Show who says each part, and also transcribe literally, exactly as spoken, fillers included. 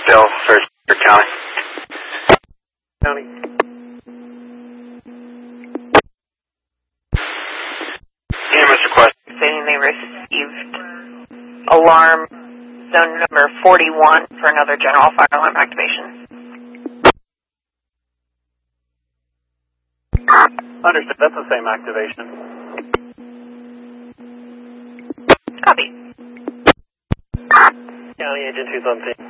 Speaker 1: Bill, First County.
Speaker 2: County.
Speaker 1: E M S request.
Speaker 3: Saying they received alarm zone number forty-one for another general fire alarm activation.
Speaker 2: Understood. That's the same activation.
Speaker 3: Copy.
Speaker 2: County Agent who's on scene.